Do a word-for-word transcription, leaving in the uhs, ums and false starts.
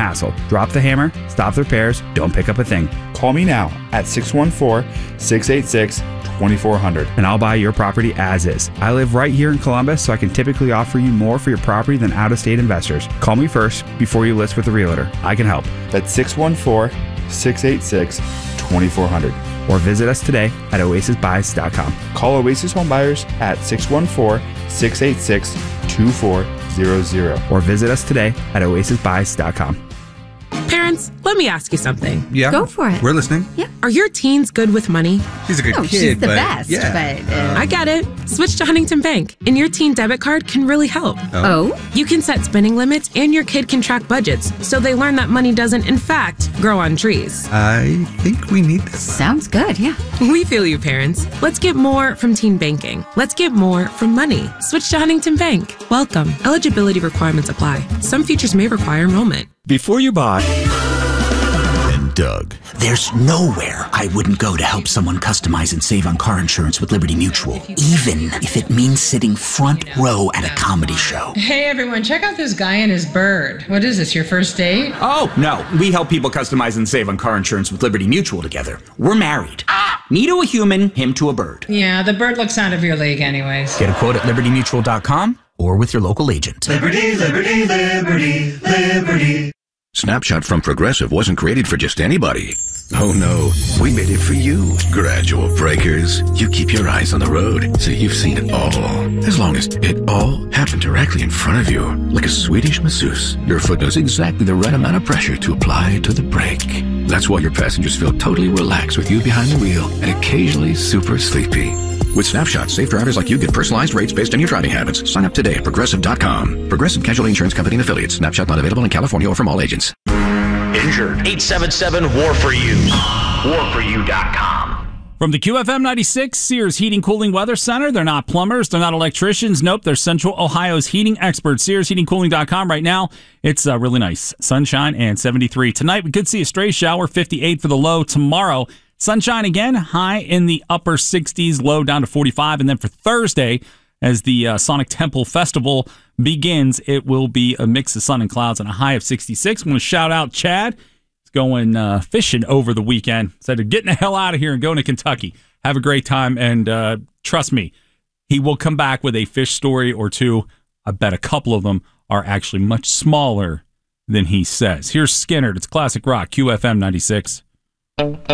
hassle. Drop the hammer, stop the repairs, don't pick up a thing. Call me now at six one four, six eight six, two four zero zero. And I'll buy your property as is. I live right here in Columbus, so I can typically offer you more for your property than out-of-state investors. Call me first before you list with a realtor. I can help. That's six one four, six eight six, two four zero zero. Or visit us today at oasis buys dot com. Call Oasis Home Buyers at six one four, six eight six, two four zero zero. Or visit us today at oasis buys dot com. Parents, let me ask you something. Yeah. Go for it. We're listening. Yeah. Are your teens good with money? She's a good No, kid, she's the but best, yeah. but, uh, I get it. Switch to Huntington Bank, and your teen debit card can really help. Oh? You can set spending limits, and your kid can track budgets, so they learn that money doesn't, in fact, grow on trees. I think we need this. Sounds good, yeah. We feel you, parents. Let's get more from teen banking. Let's get more from money. Switch to Huntington Bank. Welcome. Eligibility requirements apply. Some features may require enrollment. Before you buy... Doug. There's nowhere I wouldn't go to help someone customize and save on car insurance with Liberty Mutual, even if it means sitting front row at a comedy show. Hey everyone, check out this guy and his bird. What is this, your first date? Oh, no. We help people customize and save on car insurance with Liberty Mutual together. We're married. Me to a human, him to a bird. Yeah, the bird looks out of your league anyways. Get a quote at liberty mutual dot com or with your local agent. Liberty, liberty, liberty, liberty. Snapshot from Progressive wasn't created for just anybody. Oh no, we made it for you. Gradual breakers. You keep your eyes on the road, so you've seen it all. As long as it all happened directly in front of you, like a Swedish masseuse, your foot knows exactly the right amount of pressure to apply to the brake. That's why your passengers feel totally relaxed with you behind the wheel and occasionally super sleepy. With Snapshot, safe drivers like you get personalized rates based on your driving habits. Sign up today at progressive dot com. Progressive Casualty Insurance Company and Affiliates. Snapshot not available in California or from all agents. Injured. eight seven seven, W A R for you. war for you dot com. From the Q F M ninety-six Sears Heating Cooling Weather Center, they're not plumbers, they're not electricians. Nope, they're Central Ohio's heating experts. Sears Heating Cooling dot com right now. It's uh, really nice. Sunshine and seventy-three. Tonight, we could see a stray shower, fifty-eight for the low. Tomorrow, sunshine again, high in the upper sixties, low down to forty-five. And then for Thursday, as the uh, Sonic Temple Festival begins, it will be a mix of sun and clouds and a high of sixty-six. I'm going to shout out Chad. He's going uh, fishing over the weekend. Instead of getting the hell out of here and going to Kentucky. Have a great time, and uh, trust me, he will come back with a fish story or two. I bet a couple of them are actually much smaller than he says. Here's Skinner. It's Classic Rock, Q F M ninety-six.